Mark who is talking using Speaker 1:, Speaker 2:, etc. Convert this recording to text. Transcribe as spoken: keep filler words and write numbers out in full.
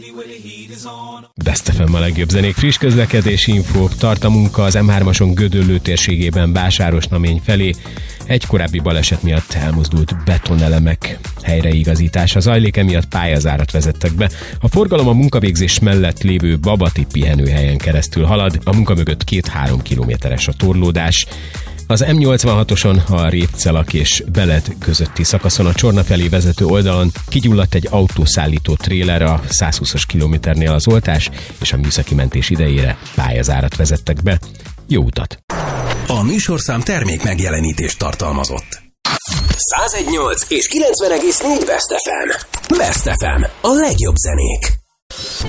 Speaker 1: Best ef em a legjobb zenék, friss közlekedési infó, tart a munka az em hármason Gödöllő térségében Básárosnamény felé. Egy korábbi baleset miatt elmozdult betonelemek helyreigazítása zajlik, emiatt pályazárat vezettek be. A forgalom a munkavégzés mellett lévő Babati pihenőhelyen keresztül halad, a munka mögött két-három kilométeres a torlódás. Az em nyolcvanhatoson a Répcelak és Beled közötti szakaszon a Csorna felé vezető oldalon kigyulladt egy autószállító tréler a százhúszas kilométernél az oltás, és a műszaki mentés idejére pályazárat vezettek be. Jó utat!
Speaker 2: A műsorszám termék megjelenítést tartalmazott. száz egynyolc és kilencven egész négy Best ef em. Best ef em. A legjobb zenék.